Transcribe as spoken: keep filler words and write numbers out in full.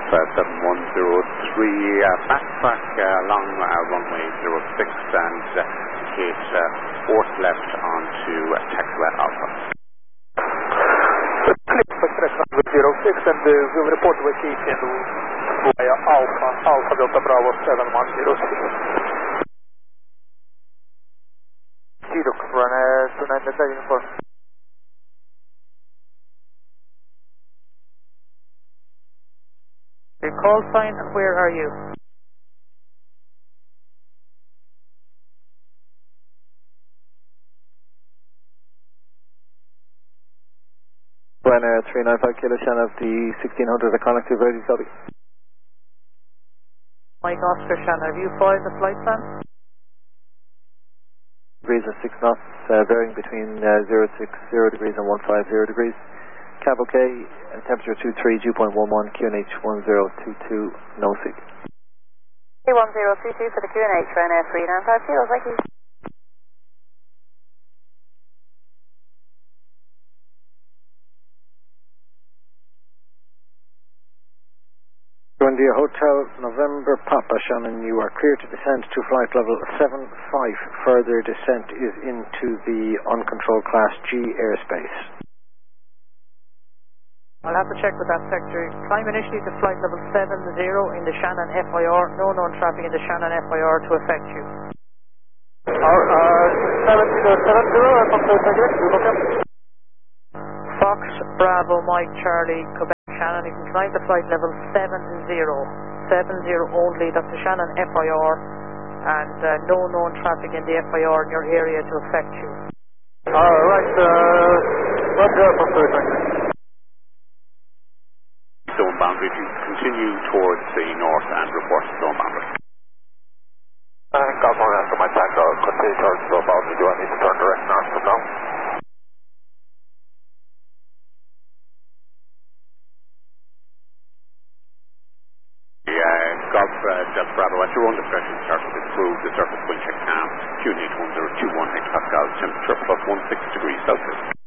uh, seven one zero three, uh, backtrack uh, along uh, runway zero six and uh, gate uh, fourth left onto uh, taxiway Alpha. Click for runway zero six and uh, we'll report vacation via Alpha, Alpha Delta Bravo seven one zero three. Zero, run uh, two nine seven four. Your call sign and where are you? Ryanair three nine five Kilo Shannon of the sixteen hundred at connective ready, copy. Mike Oscar Shannon, have you followed the flight plan? Degrees and six knots, uh, varying between uh, zero six zero degrees and one five zero degrees. Cab OK, uh, temperature two three, dew point one one, Q N H one zero two two, no seat. one zero two two for the Q N H, Ryanair three nine five Kilo, thank you. India Hotel, November Papa Shannon, you are clear to descend to flight level seven five. Further descent is into the uncontrolled class G airspace. I'll have to check with that sector. Climb initially to flight level seven zero in the Shannon F I R. No known traffic in the Shannon F I R to affect you. Our, uh, seven zero seven zero, Fox, Bravo, Mike, Charlie, Quebec, Shannon. You can climb to flight level seven zero. seven zero only, that's the Shannon F I R. And uh, no known traffic in the F I R in your area to affect you. Alright, uh, one zero from Zone boundary, if you continue towards the north and report zone boundary. And California after my takeoff, continue towards zone boundary. Do I need to turn direct north from now? Yeah, Golf uh, Delta Bravo, at your own discretion, surface is approved, the surface wind check cam, Q N H one zero two one hectopascals, temperature plus one six degrees Celsius.